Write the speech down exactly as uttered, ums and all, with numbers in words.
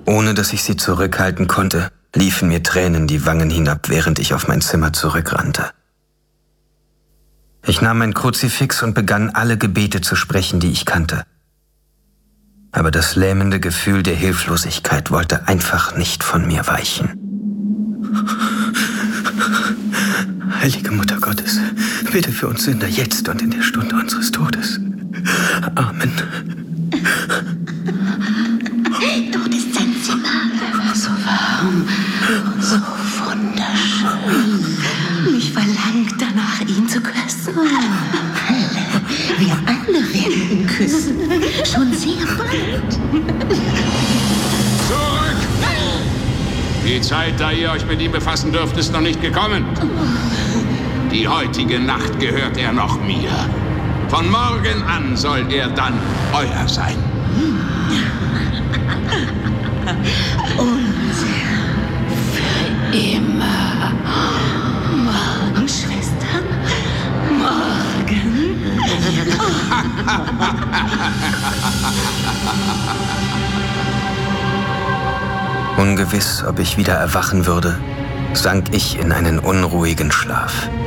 Ohne dass ich sie zurückhalten konnte, liefen mir Tränen die Wangen hinab, während ich auf mein Zimmer zurückrannte. Ich nahm mein Kruzifix und begann, alle Gebete zu sprechen, die ich kannte. Aber das lähmende Gefühl der Hilflosigkeit wollte einfach nicht von mir weichen. Heilige Mutter Gottes, bitte für uns Sünder jetzt und in der Stunde unseres Todes. Amen. Dort ist sein Zimmer. So warm und so wunderschön. Mich verlangt danach, ihn zu küssen. Alle, wir alle werden ihn küssen. Schon sehr bald. Zurück! Die Zeit, da ihr euch mit ihm befassen dürft, ist noch nicht gekommen. Die heutige Nacht gehört er noch mir. Von morgen an soll er dann euer sein. Unser für immer. Morgen, Schwester. Morgen. Ungewiss, ob ich wieder erwachen würde, sank ich in einen unruhigen Schlaf.